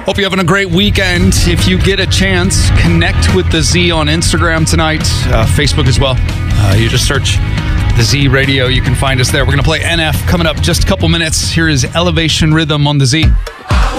Hope you're having a great weekend. If you get a chance, connect with the Z on Instagram tonight, Facebook as well. You just search the Z Radio. You can find us there. We're going to play NF coming up just a couple minutes. Here is Elevation Rhythm on the Z.